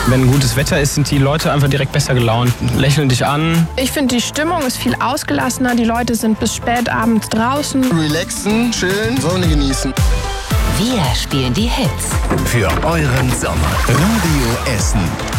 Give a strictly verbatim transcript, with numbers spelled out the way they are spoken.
Wenn gutes Wetter ist, sind die Leute einfach direkt besser gelaunt, lächeln dich an. Ich finde, die Stimmung ist viel ausgelassener. Die Leute sind bis spät abends draußen. Relaxen, chillen, Sonne genießen. Wir spielen die Hits. Für euren Sommer. Radio Essen.